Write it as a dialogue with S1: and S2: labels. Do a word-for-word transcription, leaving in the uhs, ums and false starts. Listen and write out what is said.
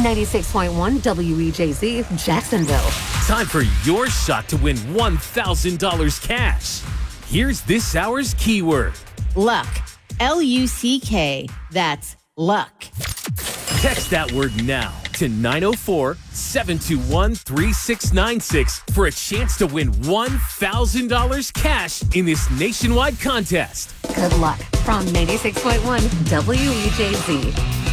S1: ninety-six point one W E J Z, Jacksonville.
S2: Time for your shot to win one thousand dollars cash. Here's this hour's keyword.
S3: Luck. L U C K. That's luck.
S2: Text that word now to nine oh four, seven two one, three six nine six for a chance to win one thousand dollars cash in this nationwide contest.
S1: Good luck from ninety-six point one W E J Z.